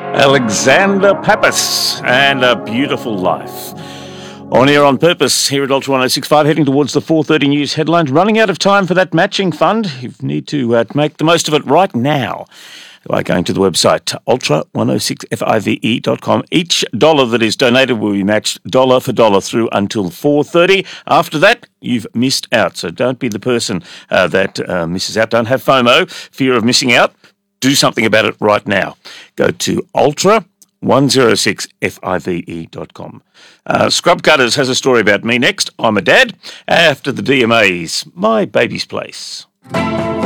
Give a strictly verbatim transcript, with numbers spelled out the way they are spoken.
Alexander Pappas and A Beautiful Life. On Air on Purpose here at Ultra one oh six point five, heading towards the four thirty news headlines. Running out of time for that matching fund. You need to uh, make the most of it right now by going to the website ultra one oh six five dot com. Each dollar that is donated will be matched dollar for dollar through until four thirty. After that, you've missed out. So don't be the person uh, that uh, misses out. Don't have FOMO, fear of missing out. Do something about it right now. Go to ultra one oh six five dot com. Uh, Scrub Cutters has a story about me next. I'm a dad. After the D M As, My Baby's Place.